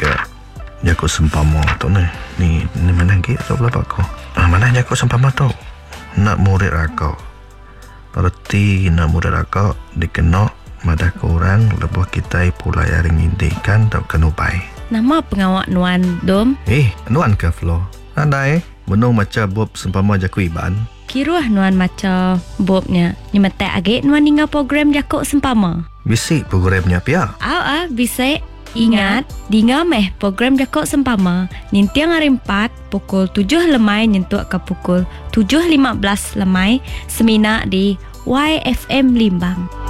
ke Jakut sempama tu ni mana lagi tak boleh aku. Mana Jakut sempama tu? Nak murid aku. Berarti nak murid aku dikena madah korang lepas kita pulai yaring indikan tak kena upai. Nama pengawak Nuan Dom? Nuan ke Flo? Andai menung macam Bob sempama Jakut Iban. Kiruah Nuan macam Bobnya. Nyemetek agak Nuan tinggal program Jakut sempama. Bisik programnya pia. Bisik. Ingat, dengar program Jakut sempama. Nintiang hari 4 pukul 7 lemai nyentuk ke pukul 7.15 lemai. Seminar di YFM Limbang.